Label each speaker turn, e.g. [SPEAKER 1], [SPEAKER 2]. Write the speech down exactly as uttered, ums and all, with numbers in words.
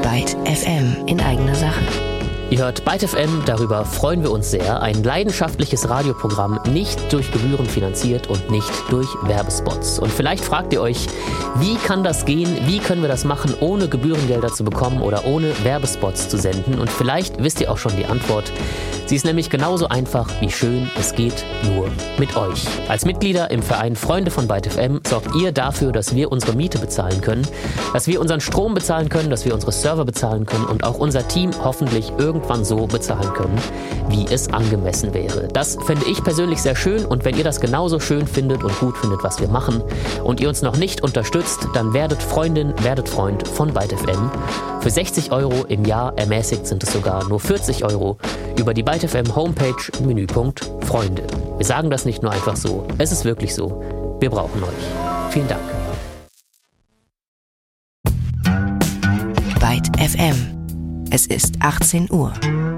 [SPEAKER 1] Byte F M in eigener Sache.
[SPEAKER 2] Ihr hört Byte F M, darüber freuen wir uns sehr. Ein leidenschaftliches Radioprogramm, nicht durch Gebühren finanziert und nicht durch Werbespots. Und vielleicht fragt ihr euch, wie kann das gehen? Wie können wir das machen, ohne Gebührengelder zu bekommen oder ohne Werbespots zu senden? Und vielleicht wisst ihr auch schon die Antwort. Sie ist nämlich genauso einfach wie schön, es geht nur mit euch. Als Mitglieder im Verein Freunde von Byte F M sorgt ihr dafür, dass wir unsere Miete bezahlen können, dass wir unseren Strom bezahlen können, dass wir unsere Server bezahlen können und auch unser Team hoffentlich irgendwann so bezahlen können, wie es angemessen wäre. Das fände ich persönlich sehr schön und wenn ihr das genauso schön findet und gut findet, was wir machen und ihr uns noch nicht unterstützt, dann werdet Freundin, werdet Freund von Byte F M. Für sechzig Euro im Jahr, ermäßigt sind es sogar nur vierzig Euro, über die Byte F M Homepage, Menüpunkt Freunde. Wir sagen das nicht nur einfach so, es ist wirklich so. Wir brauchen euch. Vielen Dank.
[SPEAKER 1] Byte F M. Es ist achtzehn Uhr.